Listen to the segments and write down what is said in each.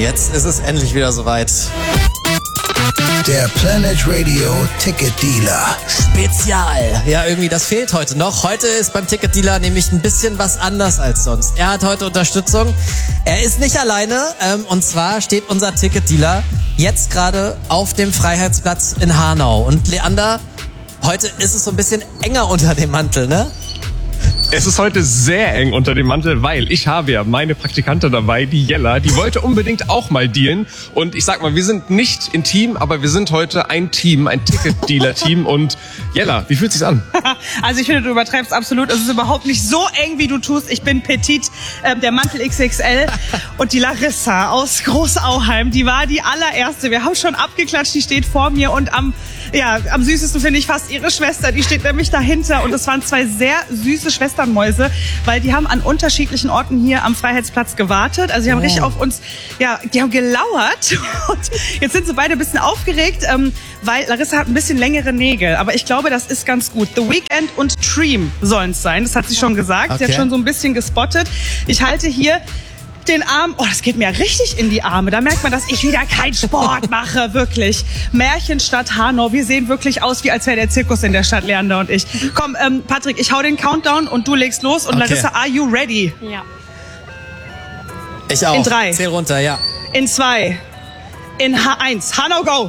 Jetzt ist es endlich wieder soweit. Der Planet Radio Ticket Dealer Spezial. Ja, irgendwie, das fehlt heute noch. Heute ist beim Ticket Dealer nämlich ein bisschen was anders als sonst. Er hat heute Unterstützung. Er ist nicht alleine. Und zwar steht unser Ticket Dealer jetzt gerade auf dem Freiheitsplatz in Hanau. Und Leander, heute ist es so ein bisschen enger unter dem Mantel, ne? Es ist heute sehr eng unter dem Mantel, weil ich habe ja meine Praktikantin dabei, die Jella, die wollte unbedingt auch mal dealen. Und ich sag mal, wir sind nicht ein Team, aber wir sind heute ein Team, ein Ticket-Dealer-Team. Und Jella, wie fühlt sich's an? Also ich finde, du übertreibst absolut. Es ist überhaupt nicht so eng, wie du tust. Ich bin petit, der Mantel XXL. Und die Larissa aus Großauheim, die war die allererste. Wir haben schon abgeklatscht, die steht vor mir. Und am süßesten finde ich fast ihre Schwester. Die steht nämlich dahinter. Und es waren zwei sehr süße Schwesternmäuse, weil die haben an unterschiedlichen Orten hier am Freiheitsplatz gewartet. Also die haben richtig auf uns, die haben gelauert. Und jetzt sind sie beide ein bisschen aufgeregt, weil Larissa hat ein bisschen längere Nägel. Aber ich glaube, das ist ganz gut. The Weeknd und Dream sollen es sein. Das hat sie schon gesagt. Okay. Sie hat schon so ein bisschen gespottet. Ich halte hier den Arm, das geht mir richtig in die Arme. Da merkt man, dass ich wieder keinen Sport mache, wirklich. Märchenstadt Hanau, wir sehen wirklich aus, wie als wäre der Zirkus in der Stadt, Leander und ich. Komm, Patrick, ich hau den Countdown und du legst los. Und Larissa, are you ready? Ja. Ich auch. In 3. Zähl runter, ja. In 2. In 1. Hanau, go!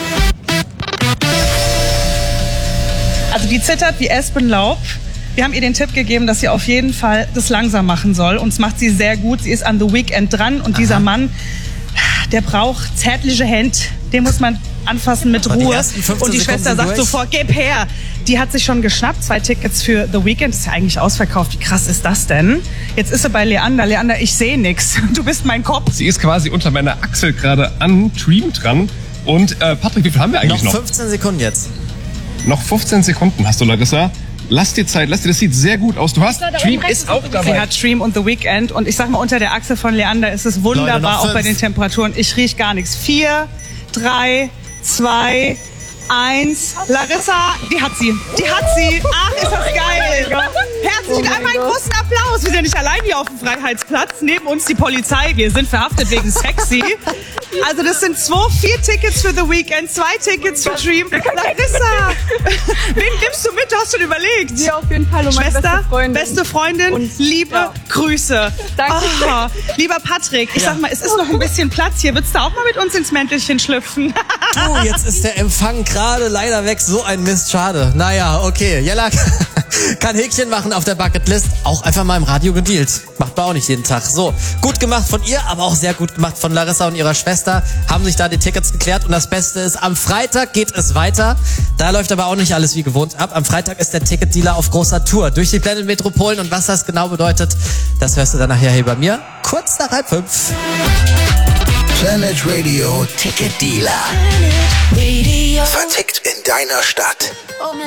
Also die zittert wie Espenlaub. Wir haben ihr den Tipp gegeben, dass sie auf jeden Fall das langsam machen soll. Und es macht sie sehr gut. Sie ist an The Weeknd dran. Und dieser Mann, der braucht zärtliche Hände. Den muss man anfassen mit Ruhe. Und die Schwester sagt sofort, gib her. Die hat sich schon geschnappt. 2 Tickets für The Weeknd. Das ist ja eigentlich ausverkauft. Wie krass ist das denn? Jetzt ist sie bei Leander. Leander, ich sehe nix. Du bist mein Kopf. Sie ist quasi unter meiner Achsel gerade an Dream dran. Und Patrick, wie viel haben wir eigentlich noch? 15 Sekunden jetzt. Noch 15 Sekunden hast du, Larissa. Lass dir Zeit, das sieht sehr gut aus. Du hast, Dream ist auch dabei. Sie hat Dream und The Weeknd. Und ich sag mal, unter der Achse von Leander ist es wunderbar, Leute, auch bei den Temperaturen. Ich riech gar nichts. 4, 3, 2, 1. Larissa, die hat sie. Die hat sie. Ach, ist das geil. Herzlichen einmal einen großen Applaus. Wir sind ja nicht allein hier auf dem Freiheitsplatz. Neben uns die Polizei. Wir sind verhaftet wegen sexy. Also das sind 4 Tickets für The Weeknd, 2 Tickets für Dream. Larissa, wen nimmst du mit? Du hast schon überlegt. Sie auf jeden Fall, meine Schwester, beste Freundin, und liebe Grüße. Danke. Lieber Patrick, ich sag mal, es ist noch ein bisschen Platz hier. Würdest du auch mal mit uns ins Mäntelchen schlüpfen? Du, jetzt ist der Empfang gerade leider weg. So ein Mist, schade. Naja, okay. Jella kann Häkchen machen auf der Bucketlist. Auch einfach mal im Radio gedealt. Macht man auch nicht jeden Tag. So, gut gemacht von ihr, aber auch sehr gut gemacht von Larissa und ihrer Schwester. Haben sich da die Tickets geklärt. Und das Beste ist, am Freitag geht es weiter. Da läuft aber auch nicht alles wie gewohnt ab. Am Freitag ist der Ticketdealer auf großer Tour durch die Planet Metropolen. Und was das genau bedeutet, das hörst du dann nachher hier bei mir. Kurz nach 4:30. Planet Radio Ticket Dealer. Vertickt in deiner Stadt.